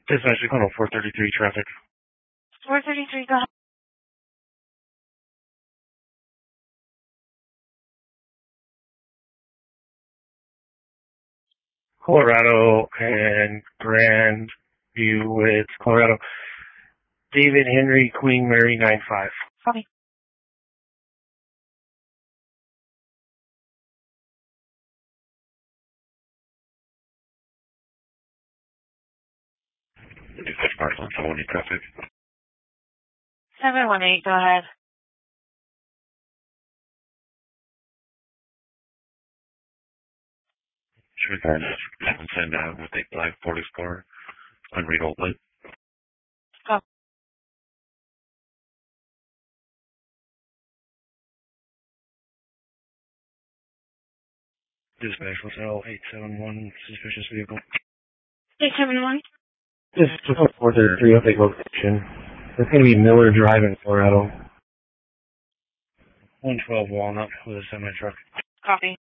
Dispatch, Econo 433 traffic. 433, go ahead. Colorado and Grand View with Colorado. David Henry, Queen Mary 95. Copy. Dispatch Parkland 718 traffic. 718, go ahead. Should we send out with a black Ford Explorer, unreadable plate? Go. Dispatch Hotel 871, suspicious vehicle. 871? This is 433 update location. It's going to be Miller Drive in Colorado. 112 Walnut with a semi-truck. Copy.